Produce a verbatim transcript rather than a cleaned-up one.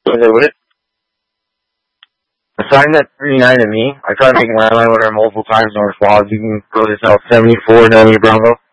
with it, with it. Assign that thirty-nine to me. I tried making landline with her multiple times, no response. You can go to cell seventy-four, Nelly Bravo.